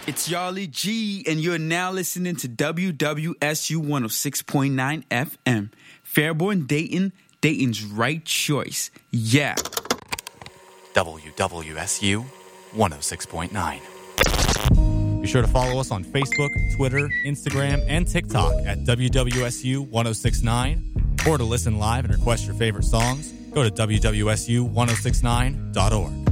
It's Yarly G, and you're now listening to WWSU 106.9 FM. Fairborn, Dayton, Dayton's right choice. Yeah. WWSU 106.9. Be sure to follow us on Facebook, Twitter, Instagram, and TikTok at WWSU 106.9. Or to listen live and request your favorite songs, go to WWSU1069.org.